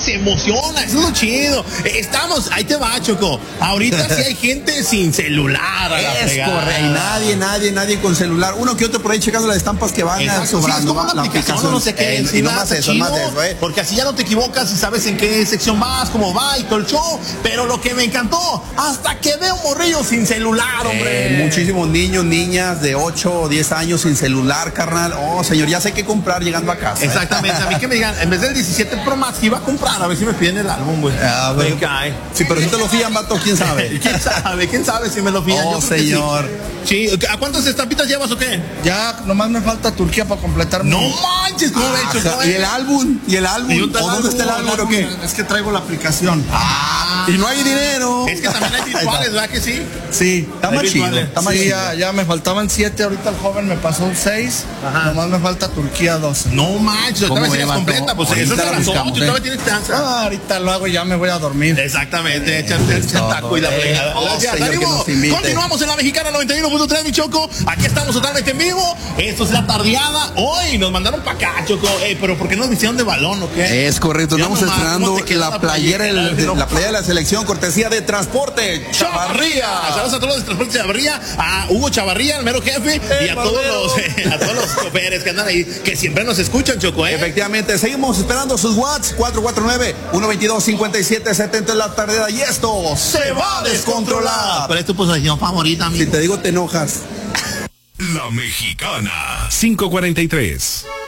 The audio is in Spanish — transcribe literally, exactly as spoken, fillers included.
se emociona, eso es lo chido. Estamos, ahí te va, Choco. Ahorita sí hay gente sin celular. Es correcto. Nadie, nadie, nadie con celular. Uno que otro por ahí checando las estampas que van Exacto, sobrando. Sí, es como una aplicación, no sé qué. Eh, y no más eso, más eso, eh. Porque así ya no te equivocas y sabes en qué sección vas, cómo va y todo el show. Pero lo que me encantó, hasta que veo morrillos sin celular, hombre. Eh, muchísimos niños, niñas de ocho o diez años sin celular, carnal. Oh, señor, ya sé qué comprar llegando a casa. Exactamente. A mí que me digan, en vez del diecisiete Pro Max, iba a comprar, a ver si me piden el álbum, güey. Ah, me cae. Sí, pero si te lo fían, vato, quién sabe. ¿Quién sabe? ¿Quién sabe si me lo fían? Oh, señor. Sí. sí. ¿A cuántas estampitas llevas o qué? Ya, nomás me falta Turquía para completar. No manches, ¿cómo ah, he hecho? ¿Y el álbum? ¿Y el álbum? ¿Y ¿O dónde está el álbum o qué? Es que traigo la aplicación. Ah, y no hay dinero. Es que también hay virtuales, ¿verdad que sí? Sí, está más chido. Está más sí, chido. Ya, ya me faltaban siete, ahorita el joven me pasó seis. Ajá. Nomás me falta Turquía doce. No manches, otra vez es completa, pues eso es a las ocho, todavía tienes chance. Ah, ahorita lo hago y ya me voy a dormir. Exactamente, échate el taco y la fregada. Gracias, ánimo. Continuamos en la Mexicana noventa y uno punto tres, mi Choco. Aquí estamos totalmente en vivo. Esto es la tardeada. Hoy nos mandaron para acá, Choco. Eh, pero ¿por qué nos hicieron de balón o qué? Es correcto, Ya estamos nomás, estrenando ¿cómo te queda la la playera, playera? el- No. la playera de la selección, cortesía de Transporte Chavarría. Saludos a todos los de Transporte Chavarría, a Hugo Chavarría, el mero jefe, y a todos los, eh, a todos los choferes que andan ahí, que siempre nos escuchan, Choco, ¿eh? Efectivamente, seguimos esperando sus watts. Cuatro cuatro nueve, uno veintidós, cincuenta y siete setenta en la tarde. Y esto se va a descontrolar. ¿Cuál es tu posición favorita, amigo? Si te digo, te enojas. La Mexicana cinco cuarenta y tres.